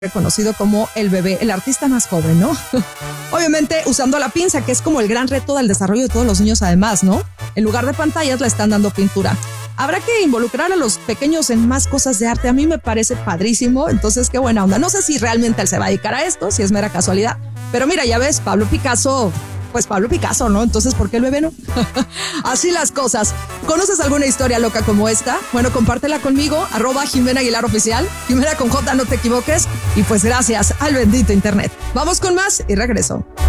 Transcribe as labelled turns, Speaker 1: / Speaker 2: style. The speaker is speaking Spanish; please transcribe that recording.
Speaker 1: reconocido como el bebé, el artista más joven, ¿no? Obviamente usando la pinza, que es como el gran reto del desarrollo de todos los niños además, ¿no? En lugar de pantallas le están dando pintura. Habrá que involucrar a los pequeños en más cosas de arte. A mí me parece padrísimo, entonces qué buena onda. No sé si realmente él se va a dedicar a esto, si es mera casualidad, pero mira, ya ves, Pablo Picasso, ¿no? Entonces, ¿por qué el bebé no? Así las cosas. ¿Conoces alguna historia loca como esta? Bueno, compártela conmigo, @JimenaAguilarOficial, Jimena con J, no te equivoques, y pues gracias al bendito internet. Vamos con más y regreso.